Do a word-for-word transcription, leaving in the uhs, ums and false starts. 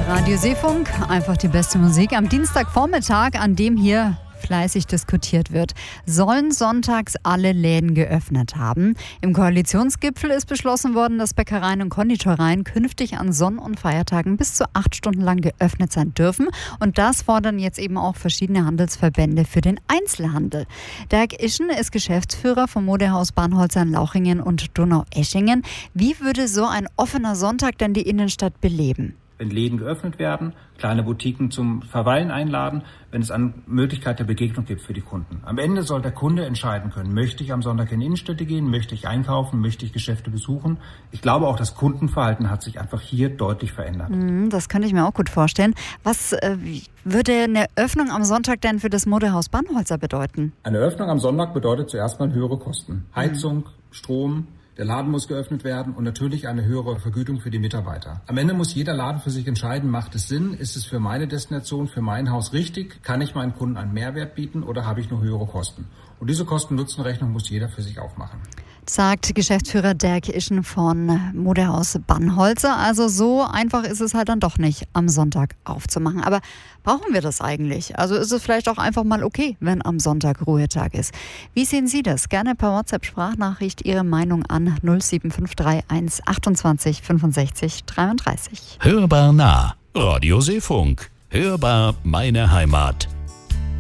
Radio Seefunk, einfach die beste Musik am Dienstagvormittag, an dem hier fleißig diskutiert wird. Sollen sonntags alle Läden geöffnet haben? Im Koalitionsgipfel ist beschlossen worden, dass Bäckereien und Konditoreien künftig an Sonn- und Feiertagen bis zu acht Stunden lang geöffnet sein dürfen. Und das fordern jetzt eben auch verschiedene Handelsverbände für den Einzelhandel. Dirk Ischen ist Geschäftsführer vom Modehaus Bannholzer in Lauchringen und Donaueschingen. Wie würde so ein offener Sonntag denn die Innenstadt beleben? Wenn Läden geöffnet werden, kleine Boutiquen zum Verweilen einladen, wenn es eine Möglichkeit der Begegnung gibt für die Kunden. Am Ende soll der Kunde entscheiden können, möchte ich am Sonntag in die Innenstädte gehen, möchte ich einkaufen, möchte ich Geschäfte besuchen. Ich glaube auch, das Kundenverhalten hat sich einfach hier deutlich verändert. Das könnte ich mir auch gut vorstellen. Was äh, würde eine Öffnung am Sonntag denn für das Modehaus Bannholzer bedeuten? Eine Öffnung am Sonntag bedeutet zuerst mal höhere Kosten. Heizung, mhm. Strom. Der Laden muss geöffnet werden und natürlich eine höhere Vergütung für die Mitarbeiter. Am Ende muss jeder Laden für sich entscheiden, macht es Sinn, ist es für meine Destination, für mein Haus richtig, kann ich meinen Kunden einen Mehrwert bieten oder habe ich nur höhere Kosten? Und diese Kosten-Nutzen-Rechnung muss jeder für sich aufmachen. Sagt Geschäftsführer Dirk Ischen von Modehaus Bannholzer. Also so einfach ist es halt dann doch nicht, am Sonntag aufzumachen. Aber brauchen wir das eigentlich? Also ist es vielleicht auch einfach mal okay, wenn am Sonntag Ruhetag ist. Wie sehen Sie das? Gerne per WhatsApp-Sprachnachricht Ihre Meinung an null sieben fünf drei eins achtundzwanzig fünfundsechzig dreiunddreißig. Hörbar nah. Radio Seefunk. Hörbar meine Heimat.